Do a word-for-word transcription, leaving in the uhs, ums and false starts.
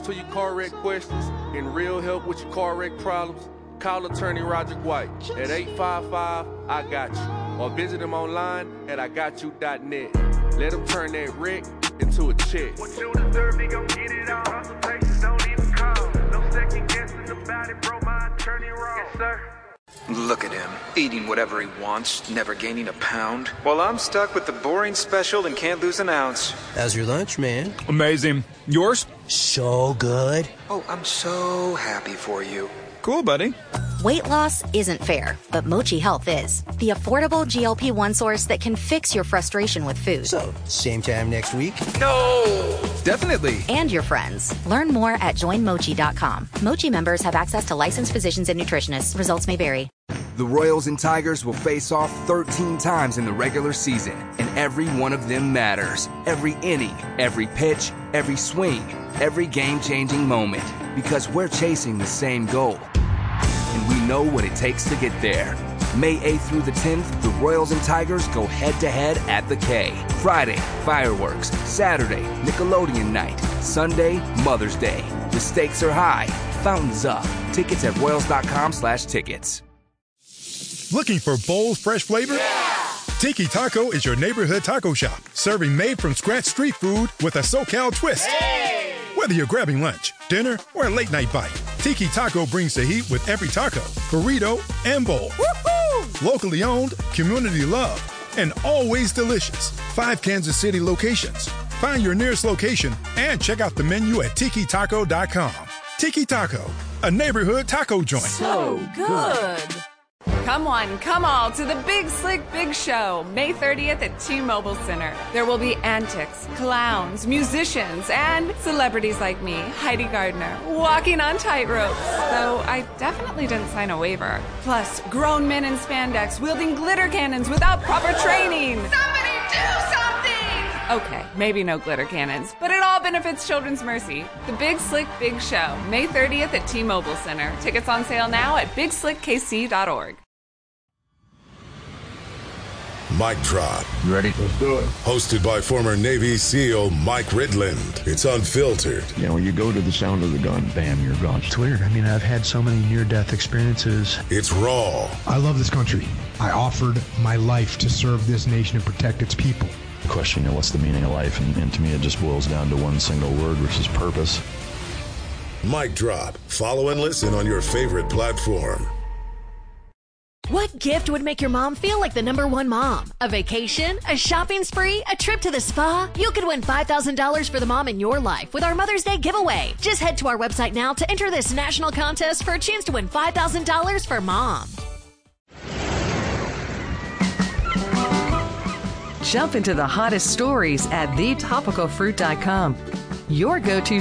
To your car wreck questions and real help with your car wreck problems, call attorney Roger White at eight five five, I got you, or visit him online at I got you dot net. Let him turn that wreck into a check. What you deserve, he gon' get it all. Consultations don't even call. No second guessing about it, bro. My attorney wrong. Yes, sir. Look at him, eating whatever he wants, never gaining a pound. While I'm stuck with the boring special and can't lose an ounce. How's your lunch, man? Amazing. Yours? So good. Oh, I'm so happy for you. Cool, buddy. Weight loss isn't fair, but Mochi Health is. The affordable G L P one source that can fix your frustration with food. So, same time next week? No! Definitely. And your friends. Learn more at join mochi dot com. Mochi members have access to licensed physicians and nutritionists. Results may vary. The Royals and Tigers will face off thirteen times in the regular season, and every one of them matters. Every inning, every pitch, every swing, every game-changing moment. Because we're chasing the same goal. And we know what it takes to get there. May eighth through the tenth, the Royals and Tigers go head-to-head at the K. Friday, fireworks. Saturday, Nickelodeon night. Sunday, Mother's Day. The stakes are high. Fountains up. Tickets at royals.com slash tickets. Looking for bold, fresh flavor? Yeah! Tiki Taco is your neighborhood taco shop, serving made-from-scratch street food with a SoCal twist. Hey! Whether you're grabbing lunch, dinner, or a late-night bite, Tiki Taco brings the heat with every taco, burrito, and bowl. Woo-hoo! Locally owned, community loved, and always delicious. Five Kansas City locations. Find your nearest location and check out the menu at tiki taco dot com. Tiki Taco, a neighborhood taco joint. So good. Come on, come all to the Big Slick Big Show, May thirtieth at T-Mobile Center. There will be antics, clowns, musicians, and celebrities like me, Heidi Gardner, walking on tightropes. Though I definitely didn't sign a waiver. Plus, grown men in spandex wielding glitter cannons without proper training. Somebody do something! Okay, maybe no glitter cannons, but it all benefits Children's Mercy. The Big Slick Big Show, May thirtieth at T-Mobile Center. Tickets on sale now at big slick k c dot org. Mic Drop. You ready? Let's do it. Hosted by former Navy SEAL Mike Ridland. It's unfiltered. You know, when you go to the sound of the gun, bam, you're gone. It's weird. I mean, I've had so many near-death experiences. It's raw. I love this country. I offered my life to serve this nation and protect its people. The question, you know, what's the meaning of life? And, and to me, it just boils down to one single word, which is purpose. Mic Drop. Follow and listen on your favorite platform. What gift would make your mom feel like the number one mom? A vacation? A shopping spree? A trip to the spa? You could win five thousand dollars for the mom in your life with our Mother's Day giveaway. Just head to our website now to enter this national contest for a chance to win five thousand dollars for mom. Jump into the hottest stories at the topical fruit dot com. Your go-to